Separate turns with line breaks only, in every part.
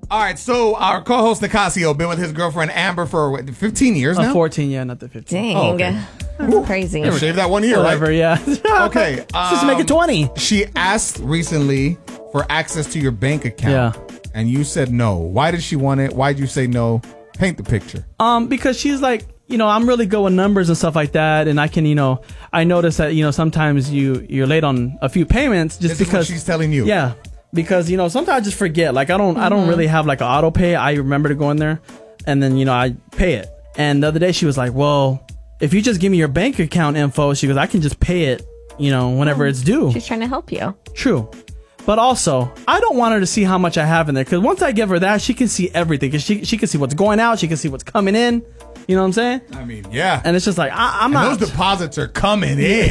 All right, so our co-host Nicasio been with his girlfriend Amber for 15 years now?
14, yeah, not the 15.
Dang.
Oh, okay.
That's crazy.
Yeah, shave that 1 year,
Whatever,
right?
yeah.
Okay.
Just make it 20.
She asked recently for access to your bank account.
Yeah.
And you said no. Why did she want it? Why did you say no? Paint the picture.
Because she's like, I'm really good with numbers and stuff like that, and I can, I notice that, sometimes you're late on a few payments just
This is
because
what she's telling you.
Yeah, because sometimes I just forget. Like I don't really have like an auto pay. I remember to go in there, and then I pay it. And the other day she was like, "Well, if you just give me your bank account info," she goes, "I can just pay it, whenever it's due."
She's trying to help you.
True. But also, I don't want her to see how much I have in there, because once I give her that, she can see everything. Because she can see what's going out, she can see what's coming in. You know what I'm saying?
I mean, yeah.
And it's just like, I'm not.
Those deposits are coming in.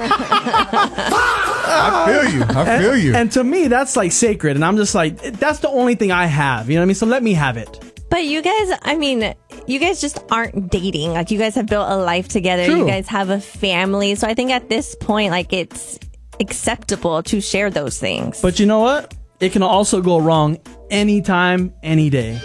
I feel you.
And to me, that's like sacred. And I'm just like, that's the only thing I have. You know what I mean? So let me have it.
But you guys just aren't dating. Like, you guys have built a life together.
True.
You guys have a family. So I think at this point, like, it's acceptable to share those things.
But you know what? It can also go wrong anytime, any day.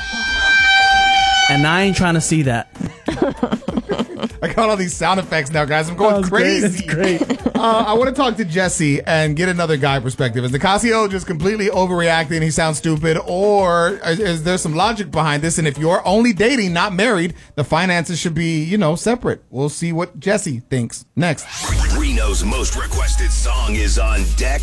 And I ain't trying to see that.
I got all these sound effects now, guys. I'm going crazy.
Great. That's great.
I want to talk to Jesse and get another guy perspective. Is Nicasio just completely overreacting? He sounds stupid, or is there some logic behind this? And if you're only dating, not married, the finances should be, separate. We'll see what Jesse thinks next.
Reno's most requested song is on deck.